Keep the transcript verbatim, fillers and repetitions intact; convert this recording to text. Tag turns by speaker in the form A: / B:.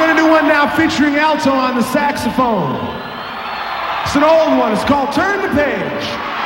A: gonna do one now featuring Alto on the saxophone. It's an old one, it's called Turn the Page.